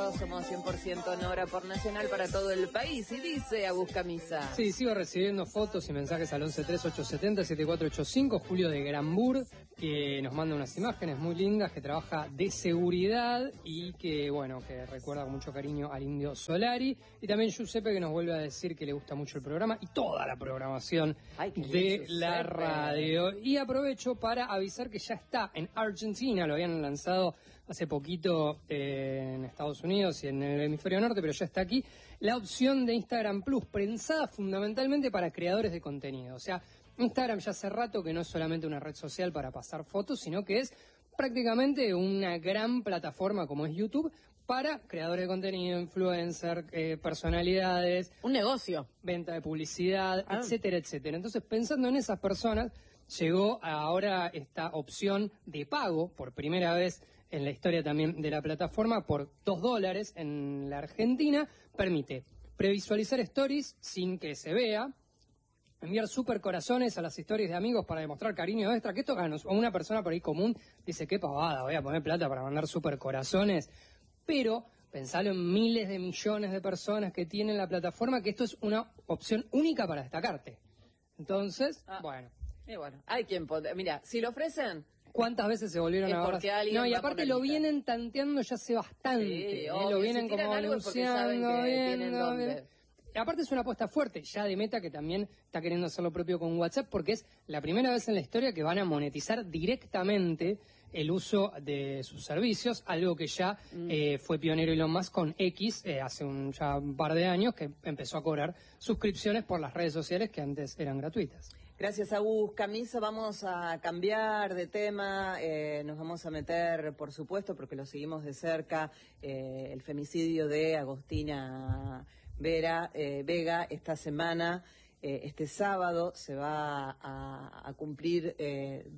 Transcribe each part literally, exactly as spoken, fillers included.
Radio, somos cien por ciento Nora por Nacional para todo el país. Y dice a Buscamisa. Sí, sigo recibiendo fotos y mensajes al once tres ocho siete cero siete cuatro ocho cinco. Julio de Granbur, que nos manda unas imágenes muy lindas, que trabaja de seguridad y que, bueno, que recuerda con mucho cariño al Indio Solari. Y también Giuseppe, que nos vuelve a decir que le gusta mucho el programa y toda la programación Ay, de la radio. Y aprovecho para avisar que ya está en Argentina, lo habían lanzado hace poquito eh, en Estados Unidos y en el hemisferio norte, pero ya está aquí, la opción de Instagram Plus, pensada fundamentalmente para creadores de contenido. O sea, Instagram ya hace rato que no es solamente una red social para pasar fotos, sino que es prácticamente una gran plataforma como es YouTube para creadores de contenido, influencer, eh, personalidades. Un negocio. Venta de publicidad, ah. etcétera, etcétera. Entonces, pensando en esas personas, llegó ahora esta opción de pago, por primera vez en la historia también de la plataforma, por dos dólares en la Argentina. Permite previsualizar stories sin que se vea, enviar super corazones a las stories de amigos para demostrar cariño extra, que esto a una persona por ahí común dice, qué pavada, voy a poner plata para mandar super corazones, pero pensalo en miles de millones de personas que tienen la plataforma, que esto es una opción única para destacarte. Entonces, ah, bueno. Y bueno, hay quien puede, mira, si lo ofrecen... ¿Cuántas veces se volvieron a ver? No, y aparte lo vienen tanteando ya hace bastante. Sí, ¿eh? Lo vienen si como anunciando, viendo, viendo. Aparte es una apuesta fuerte, ya de Meta, que también está queriendo hacer lo propio con WhatsApp, porque es la primera vez en la historia que van a monetizar directamente el uso de sus servicios, algo que ya mm. eh, fue pionero Elon Musk con X eh, hace un, ya un par de años, que empezó a cobrar suscripciones por las redes sociales que antes eran gratuitas. Gracias a Buscamisa. Vamos a cambiar de tema, eh, nos vamos a meter, por supuesto, porque lo seguimos de cerca, eh, el femicidio de Agostina Vera, eh, Vega. Esta semana, eh, este sábado, se va a, a cumplir, eh,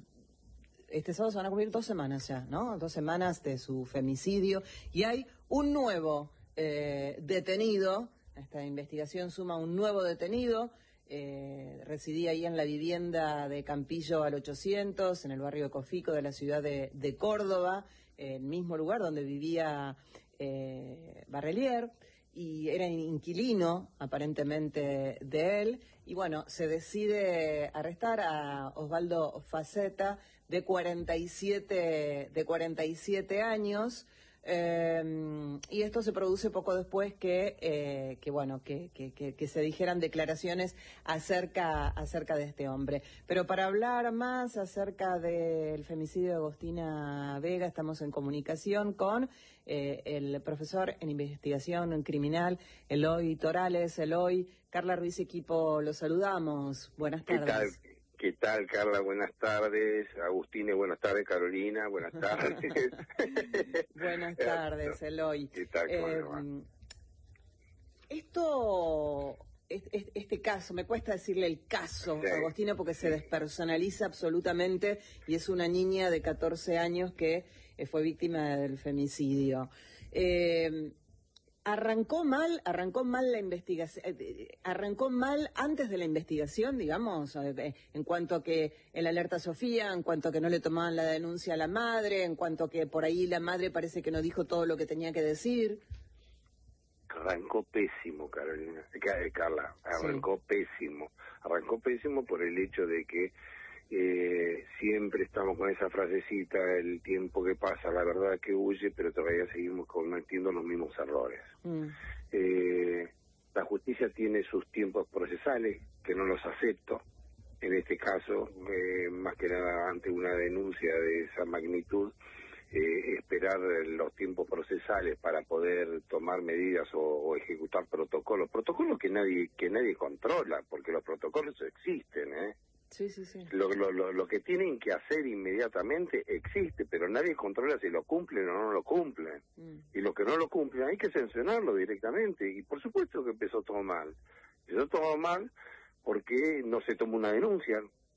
este sábado se van a cumplir dos semanas ya, ¿no? Dos semanas de su femicidio. Y hay un nuevo eh, detenido, esta investigación suma un nuevo detenido. Eh, residía ahí en la vivienda de Campillo al ochocientos, en el barrio de Cofico de la ciudad de, de Córdoba, el mismo lugar donde vivía eh, Barrelier, y era inquilino aparentemente de él. Y bueno, se decide arrestar a Osvaldo Faceta, de cuarenta y siete, de cuarenta y siete años. Eh, y esto se produce poco después que, eh, que bueno, que, que, que, que se dijeran declaraciones acerca, acerca de este hombre. Pero para hablar más acerca del femicidio de Agostina Vega, estamos en comunicación con eh, el profesor en investigación criminal, Eloy Torales. Eloy, Carla Ruiz, equipo, los saludamos. Buenas tardes. ¿Qué tal? ¿Qué tal, Carla? Buenas tardes. Agustine, buenas tardes. Carolina, buenas tardes. Buenas tardes, Eloy. ¿Qué tal? Eh, esto, este, este caso, me cuesta decirle el caso, sí. Agostina, porque se despersonaliza absolutamente y es una niña de catorce años que eh, fue víctima del femicidio. Eh, Arrancó mal, arrancó mal la investigación, arrancó mal antes de la investigación, digamos, en cuanto a que el alerta Sofía, en cuanto a que no le tomaban la denuncia a la madre, en cuanto a que por ahí la madre parece que no dijo todo lo que tenía que decir. Arrancó pésimo, Carolina, Carla, arrancó sí. pésimo, arrancó pésimo por el hecho de que Eh, siempre estamos con esa frasecita, el tiempo que pasa, la verdad que huye, pero todavía seguimos cometiendo los mismos errores. Mm. Eh, la justicia tiene sus tiempos procesales, que no los acepto, en este caso, eh, más que nada ante una denuncia de esa magnitud, eh, esperar los tiempos procesales para poder tomar medidas o, o ejecutar protocolos, protocolos que nadie, que nadie controla, porque los protocolos existen, ¿eh? Sí, sí, sí. Lo, lo, lo, lo que tienen que hacer inmediatamente existe, pero nadie controla si lo cumplen o no lo cumplen. Mm. Y los que no lo cumplen hay que sancionarlo directamente. Y por supuesto que empezó todo mal. Empezó todo mal porque no se tomó una denuncia.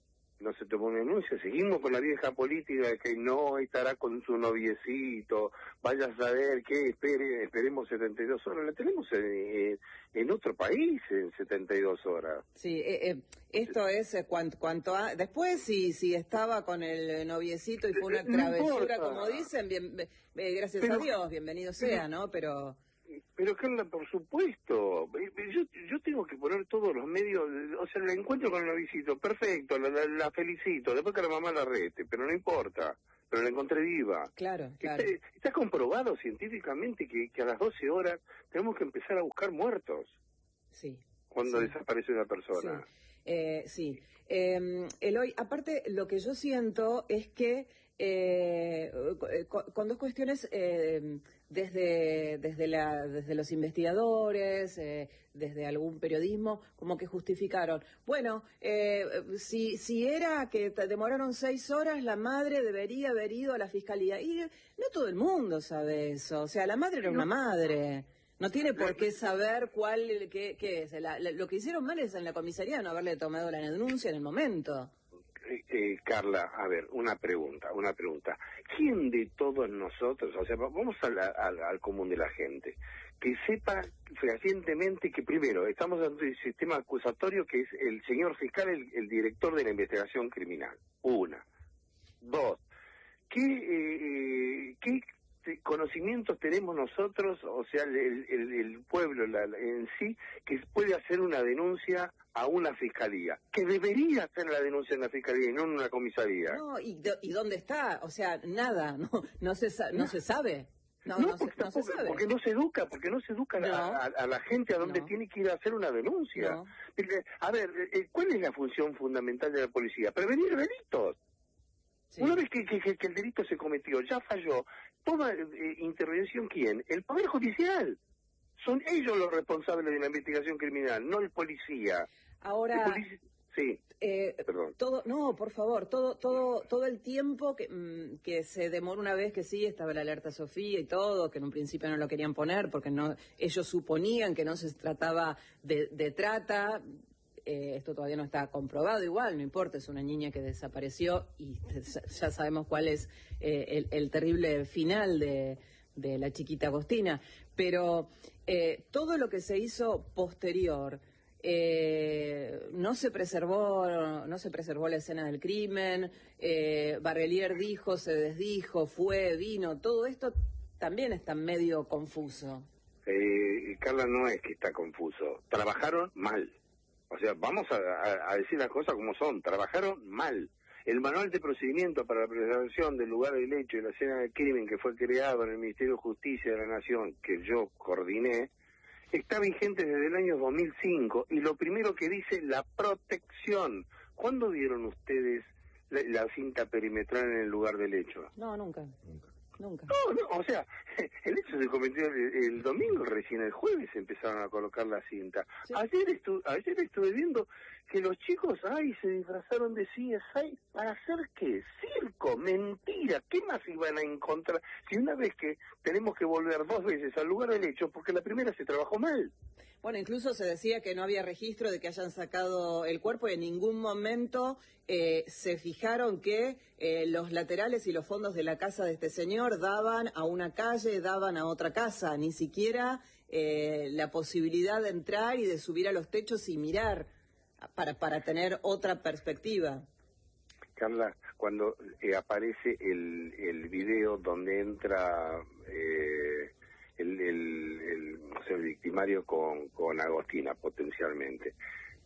no se tomó una denuncia, seguimos con la vieja política de que no estará con su noviecito, vaya a saber qué, espere, esperemos setenta y dos horas, la tenemos en, en otro país en setenta y dos horas. Sí, eh, eh, esto es eh, cuanto, cuanto a... Después, si, si estaba con el noviecito y fue una No travesura, importa. como dicen, bien, eh, gracias Pero- a Dios, bienvenido sea, ¿no? Pero... Pero Carla, por supuesto, yo, yo tengo que poner todos los medios, o sea, la encuentro con el novicito, perfecto, la, la, la felicito, después que la mamá la rete, pero no importa, pero la encontré viva. Claro, claro. Está, está comprobado científicamente que, que a las doce horas tenemos que empezar a buscar muertos Sí. cuando Sí. desaparece una persona. Sí, eh, sí. Eh, Eloy, aparte lo que yo siento es que eh, con, con dos cuestiones eh, desde desde la desde los investigadores, eh, desde algún periodismo, como que justificaron. Bueno, eh, si si era que te demoraron seis horas, la madre debería haber ido a la fiscalía. Y no todo el mundo sabe eso. O sea, la madre era una madre. No tiene por qué saber cuál, qué, qué es. La, la, lo que hicieron mal es en la comisaría no haberle tomado la denuncia en el momento. Eh, eh, Carla, a ver, una pregunta, una pregunta. ¿Quién de todos nosotros, o sea, vamos al, al, al común de la gente, que sepa fehacientemente que primero estamos ante el sistema acusatorio que es el señor fiscal, el, el director de la investigación criminal? Una. Dos. ¿Qué, eh, qué conocimientos tenemos nosotros, o sea, el, el, el pueblo la, en sí, que puede hacer una denuncia a una fiscalía, que debería hacer la denuncia en la fiscalía y no en una comisaría? No, ¿y, y dónde está? O sea, nada, no, no, se, sa- no se sabe. No, No, no, se, porque, no se tampoco- sabe. porque no se educa, porque no se educa a, No. a- a la gente a donde No. tiene que ir a hacer una denuncia. No. Porque, a ver, eh, ¿cuál es la función fundamental de la policía? Prevenir delitos. Sí. Una vez que, que- que el delito se cometió, ya falló, toda eh, intervención, ¿quién? El Poder Judicial. Son ellos los responsables de la investigación criminal, no el policía. Ahora... El polici- sí, Eh, perdón. todo, no, por favor, todo, todo, todo el tiempo que, mm, que se demoró una vez que sí estaba la alerta Sofía y todo, que en un principio no lo querían poner porque no, ellos suponían que no se trataba de, de trata. Eh, esto todavía no está comprobado, igual, no importa, es una niña que desapareció y ya sabemos cuál es eh, el, el terrible final de, de la chiquita Agostina. Pero eh, todo lo que se hizo posterior. Eh, no se preservó no se preservó la escena del crimen, eh, Barrelier dijo, se desdijo, fue, vino, todo esto también está medio confuso. Eh, Carla, no es que está confuso. Trabajaron mal. O sea, vamos a, a- a decir las cosas como son. Trabajaron mal. El manual de procedimiento para la preservación del lugar del hecho y la escena del crimen que fue creado en el Ministerio de Justicia de la Nación, que yo coordiné, está vigente desde el año dos mil cinco y lo primero que dice la protección. ¿Cuándo vieron ustedes la, la cinta perimetral en el lugar del hecho? No, nunca. Nunca. No, no, o sea, el hecho se cometió el, el domingo, recién el jueves empezaron a colocar la cinta. Sí. Ayer, estu ayer estuve viendo que los chicos, ay, se disfrazaron de C S I, ¿para hacer qué? Circo, mentira, ¿qué más iban a encontrar? Si una vez que tenemos que volver dos veces al lugar del hecho, porque la primera se trabajó mal. Bueno, incluso se decía que no había registro de que hayan sacado el cuerpo y en ningún momento eh, se fijaron que eh, los laterales y los fondos de la casa de este señor daban a una calle, daban a otra casa, ni siquiera eh, la posibilidad de entrar y de subir a los techos y mirar para, para tener otra perspectiva. Carla, cuando eh, aparece el, el video donde entra eh, el, el, el, o sea, el victimario con, con Agostina potencialmente,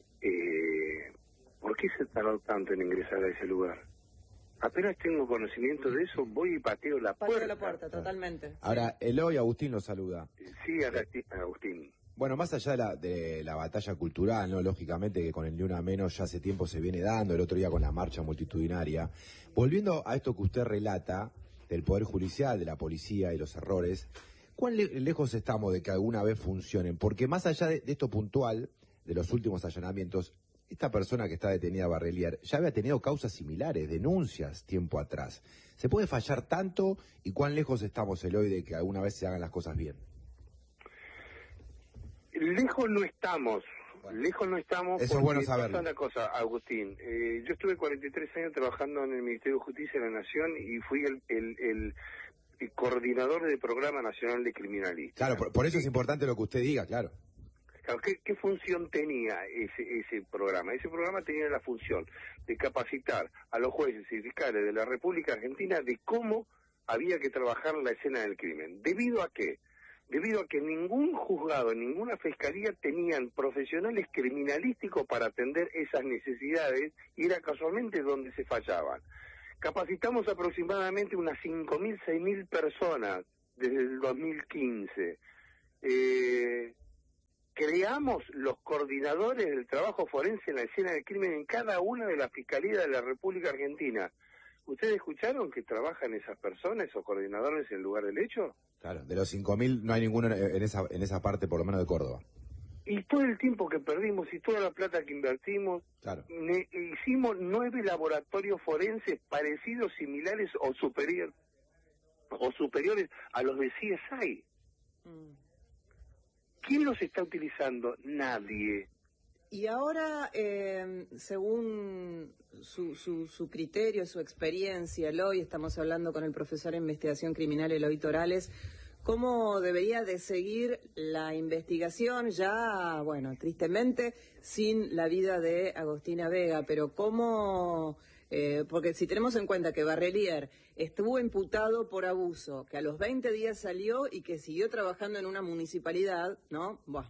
eh, ¿por qué se tardó tanto en ingresar a ese lugar? Apenas tengo conocimiento de eso, voy y pateo la Pateo puerta. la puerta, totalmente. Ahora, Eloy, Agustín lo saluda. Sí, Agustín. Agustín. Bueno, más allá de la, de la batalla cultural, ¿no? Lógicamente que con el Ni Una Menos ya hace tiempo se viene dando, el otro día con la marcha multitudinaria. Volviendo a esto que usted relata, del Poder Judicial, de la policía y los errores, ¿cuán le- lejos estamos de que alguna vez funcionen? Porque más allá de, de esto puntual, de los últimos allanamientos, esta persona que está detenida, Barrelier, ya había tenido causas similares, denuncias tiempo atrás. ¿Se puede fallar tanto y cuán lejos estamos, Eloy, de que alguna vez se hagan las cosas bien? Lejos no estamos, Bueno, lejos no estamos. Eso es bueno saberlo. Pasa una cosa, Agustín. Eh, yo estuve cuarenta y tres años trabajando en el Ministerio de Justicia de la Nación y fui el, el, el, el coordinador del Programa Nacional de Criminalística. Claro, por, por eso es importante lo que usted diga, claro. Claro, ¿qué, ¿qué función tenía ese, ese programa? Ese programa tenía la función de capacitar a los jueces y fiscales de la República Argentina de cómo había que trabajar la escena del crimen. ¿Debido a qué? Debido a que ningún juzgado, ninguna fiscalía tenían profesionales criminalísticos para atender esas necesidades y era casualmente donde se fallaban. Capacitamos aproximadamente unas cinco mil, seis mil personas desde el dos mil quince. Eh, creamos los coordinadores del trabajo forense en la escena del crimen en cada una de las fiscalías de la República Argentina. ¿Ustedes escucharon que trabajan esas personas, esos coordinadores en el lugar del hecho? Claro, de los cinco mil no hay ninguno en esa en esa parte, por lo menos de Córdoba. Y todo el tiempo que perdimos y toda la plata que invertimos, claro. ne- hicimos nueve laboratorios forenses parecidos, similares o, superior, o superiores a los de C S I. Mm. ¿Quién los está utilizando? Nadie. Y ahora, eh, según su, su, su criterio, su experiencia, Eloy, estamos hablando con el profesor de investigación criminal Eloy Torales, ¿cómo debería de seguir la investigación ya, bueno, tristemente, sin la vida de Agostina Vega? Pero cómo, eh, porque si tenemos en cuenta que Barrelier estuvo imputado por abuso, que a los veinte días salió y que siguió trabajando en una municipalidad, ¿no? Buah.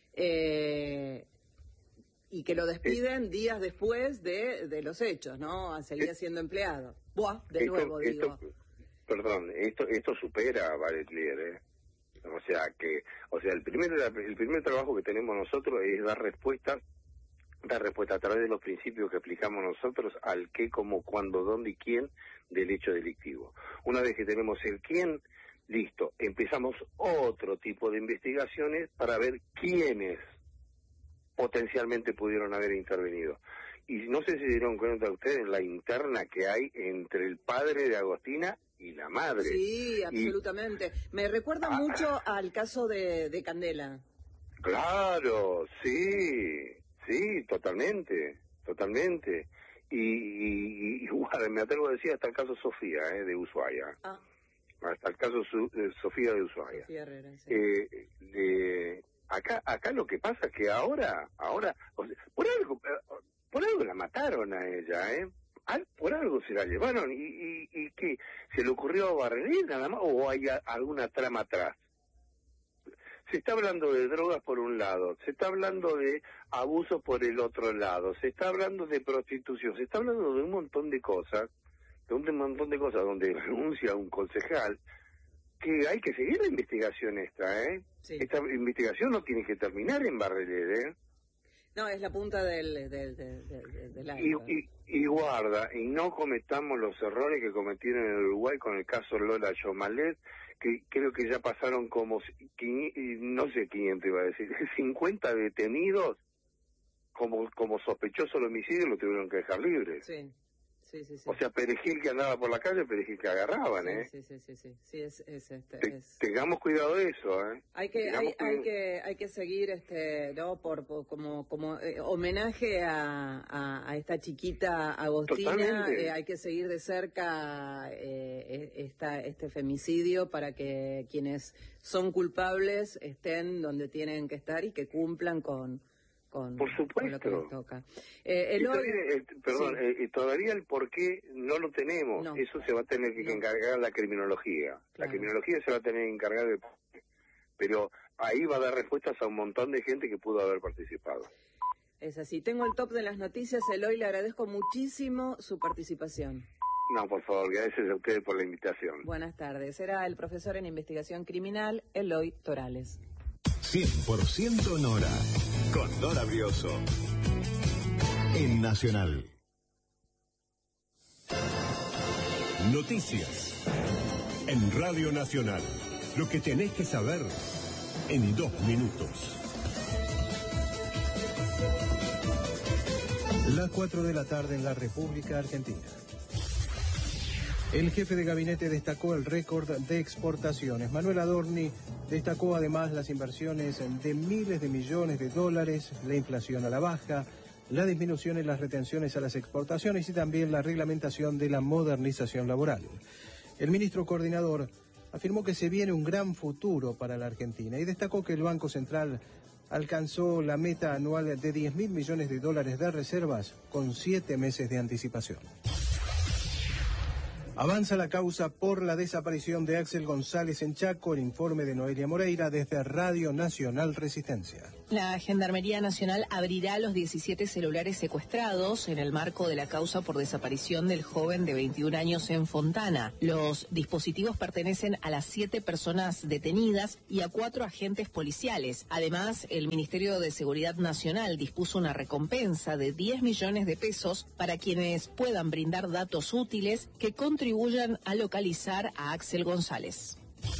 Eh, y que lo despiden días después de, de los hechos, ¿no? Seguía siendo empleado. Buah, de esto, nuevo, esto, digo. Perdón, esto esto supera a Barrelier, ¿eh? O sea, que o sea el primer el primer trabajo que tenemos nosotros es dar respuesta, dar respuesta a través de los principios que aplicamos nosotros al qué, cómo, cuándo, dónde y quién del hecho delictivo. Una vez que tenemos el quién, listo, empezamos otro tipo de investigaciones para ver quiénes potencialmente pudieron haber intervenido. Y no sé si se dieron cuenta ustedes la interna que hay entre el padre de Agostina y la madre. Sí, absolutamente. Y... Me recuerda ah, mucho al caso de, de Candela. Claro, sí, sí, totalmente, totalmente. Y, y, y igual, me atrevo a decir hasta el caso Sofía, eh, de Ushuaia. Ah. Hasta el caso su, de Sofía de Ushuaia. Sofía Herrera, sí. Eh, de, acá, acá lo que pasa es que ahora, ahora, o sea, por algo, por algo la mataron a ella, ¿eh? Por algo se la llevaron. ¿Y, y, y qué? ¿Se le ocurrió a Barrelier nada más o hay a, alguna trama atrás? Se está hablando de drogas por un lado, se está hablando de abuso por el otro lado, se está hablando de prostitución, se está hablando de un montón de cosas, de un montón de cosas donde renuncia un concejal, que hay que seguir la investigación esta, ¿eh? Sí. Esta investigación no tiene que terminar en Barrelier, ¿eh? No, es la punta del, del, del, del, del y, y, y guarda, y no cometamos los errores que cometieron en Uruguay con el caso Lola Yomalet, que creo que ya pasaron como, no sé quinientos iba a decir, cincuenta detenidos como como sospechoso del homicidio, lo tuvieron que dejar libres. Sí. Sí, sí, sí. O sea, perejil que andaba por la calle, perejil que agarraban, ¿eh? Sí, sí, sí, sí, sí, es, es, este, Te, es... Tengamos cuidado de eso, ¿eh? Hay que, hay, hay que, hay que seguir, este, ¿no? Por, por como, como eh, homenaje a, a, a esta chiquita Agostina, eh, hay que seguir de cerca eh, esta, este femicidio para que quienes son culpables estén donde tienen que estar y que cumplan con Con, por supuesto. Con lo que les toca. Eh, el todavía, eh, perdón, sí. eh, todavía el por qué no lo tenemos. No. Eso se va a tener que no. encargar la criminología. Claro. La criminología se va a tener que encargar de... Pero ahí va a dar respuestas a un montón de gente que pudo haber participado. Es así. Tengo el top de las noticias, Eloy. Le agradezco muchísimo su participación. No, por favor, gracias a ustedes por la invitación. Buenas tardes. Era el profesor en investigación criminal, Eloy Torales. cien por ciento Nora, con Nora Brioso, en Nacional. Noticias, en Radio Nacional. Lo que tenés que saber en dos minutos. Las cuatro de la tarde en la República Argentina. El jefe de gabinete destacó el récord de exportaciones. Manuel Adorni Destacó además las inversiones de miles de millones de dólares, la inflación a la baja, la disminución en las retenciones a las exportaciones y también la reglamentación de la modernización laboral. El ministro coordinador afirmó que se viene un gran futuro para la Argentina y destacó que el Banco Central alcanzó la meta anual de diez mil millones de dólares de reservas con siete meses de anticipación. Avanza la causa por la desaparición de Axel González en Chaco, el informe de Noelia Moreira desde Radio Nacional Resistencia. La Gendarmería Nacional abrirá los diecisiete celulares secuestrados en el marco de la causa por desaparición del joven de veintiún años en Fontana. Los dispositivos pertenecen a las siete personas detenidas y a cuatro agentes policiales. Además, el Ministerio de Seguridad Nacional dispuso una recompensa de diez millones de pesos para quienes puedan brindar datos útiles que contribuyan a localizar a Axel González.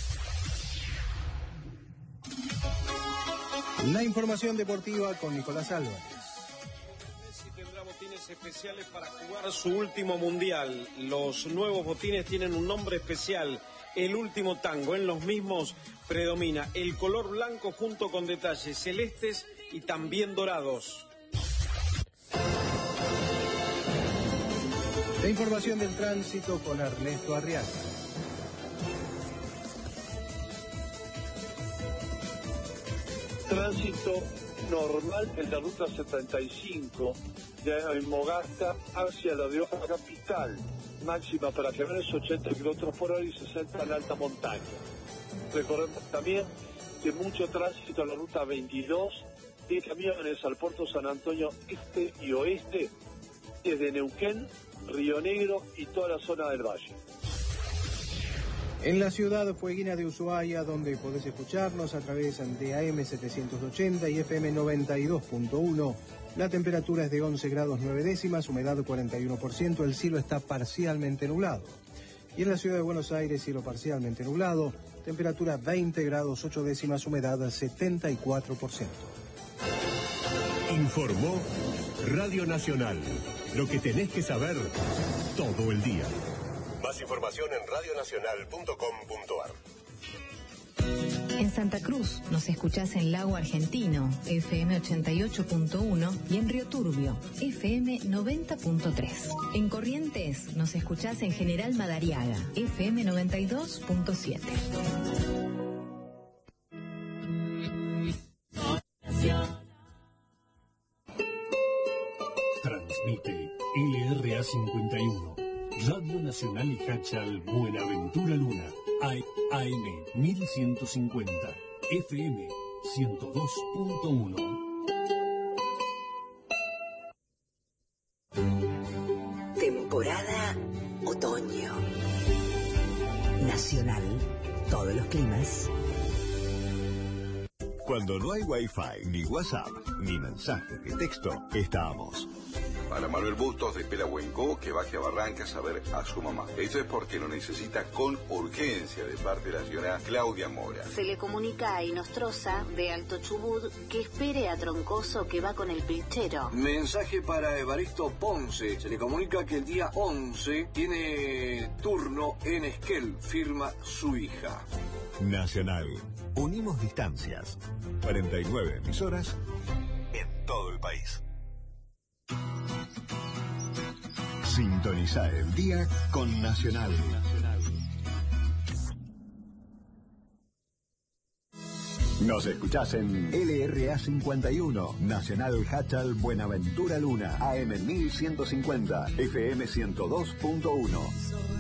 La información deportiva con Nicolás Álvarez. Messi tendrá botines especiales para jugar su último mundial. Los nuevos botines tienen un nombre especial, el último tango. En los mismos predomina el color blanco junto con detalles celestes y también dorados. La información del tránsito con Ernesto Arriaga. Tránsito normal en la ruta setenta y cinco de Mogasta hacia la Rioja capital. Máxima para camiones ochenta kilómetros por hora y sesenta en la alta montaña. Recordemos también que mucho tránsito en la ruta veintidós de camiones al puerto San Antonio este y oeste, desde Neuquén, Río Negro y toda la zona del valle. En la ciudad fueguina de Ushuaia, donde podés escucharnos a través de A M setecientos ochenta y F M noventa y dos punto uno, la temperatura es de once grados nueve décimas, humedad cuarenta y uno por ciento, el cielo está parcialmente nublado. Y en la ciudad de Buenos Aires, cielo parcialmente nublado, temperatura veinte grados ocho décimas, humedad setenta y cuatro por ciento. Informó Radio Nacional. Lo que tenés que saber todo el día. Más información en radio nacional punto com punto a r. En Santa Cruz nos escuchás en Lago Argentino, F M ochenta y ocho punto uno, y en Río Turbio, F M noventa punto tres. En Corrientes nos escuchás en General Madariaga, F M noventa y dos punto siete. Transmite L R A cincuenta y uno. Radio Nacional Hachal Buenaventura Luna, A M mil ciento cincuenta, F M ciento dos punto uno. Temporada otoño. Nacional, todos los climas. Cuando no hay Wi-Fi, ni WhatsApp, ni mensaje de texto, estamos. Para Manuel Bustos de Pelahuenco, que baje a Barrancas a ver a su mamá. Esto es porque lo necesita con urgencia de parte de la señora Claudia Mora. Se le comunica a Inostroza de Alto Chubut que espere a Troncoso que va con el pilchero. Mensaje para Evaristo Ponce. Se le comunica que el día once tiene turno en Esquel, firma su hija. Nacional. Unimos distancias. cuarenta y nueve emisoras en todo el país. Sintoniza el día con Nacional. Nos escuchás en L R A cincuenta y uno, Nacional Hachal Buenaventura Luna, A M mil ciento cincuenta, F M ciento dos punto uno.